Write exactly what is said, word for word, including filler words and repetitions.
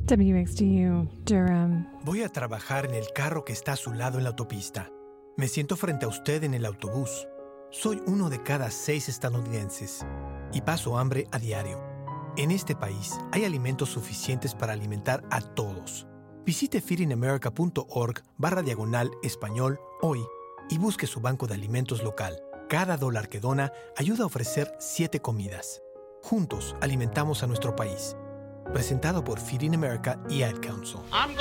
W X D U, Durham. Voy a trabajar en el carro que está a su lado en la autopista. Me siento frente a usted en el autobús. Soy uno de cada seis estadounidenses y paso hambre a diario. En este país hay alimentos suficientes para alimentar a todos. Visite feedingamerica.org barra diagonal español hoy y busque su banco de alimentos local. Cada dólar que dona ayuda a ofrecer siete comidas. Juntos alimentamos a nuestro país. Presentado por Feeding America y Ad Council.